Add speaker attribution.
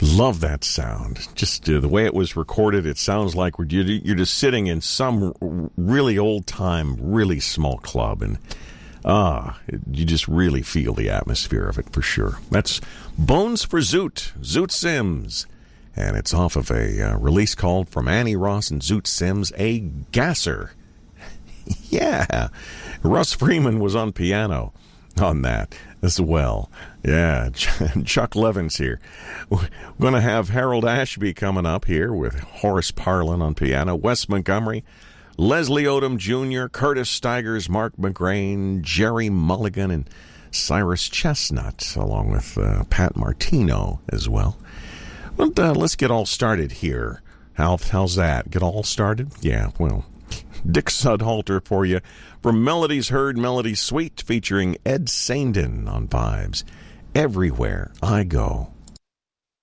Speaker 1: Love that sound. Just the way it was recorded, it sounds like you're just sitting in some really old-time, really small club, and you just really feel the atmosphere of it for sure. That's Bones for Zoot, Zoot Sims. And it's off of a release called From Annie Ross and Zoot Sims, A Gasser. Yeah. Russ Freeman was on piano on that as well. Yeah, Chuck Levin's here. We're going to have Harold Ashby coming up here with Horace Parlin on piano, Wes Montgomery, Leslie Odom Jr., Curtis Stigers, Mark McGrain, Jerry Mulligan, and Cyrus Chestnut, along with Pat Martino as well. But let's get all started here. How's that? Get all started? Yeah, well, Dick Sudhalter for you from Melodies Heard, Melodies Sweet, featuring Ed Saindon on vibes. Everywhere I Go.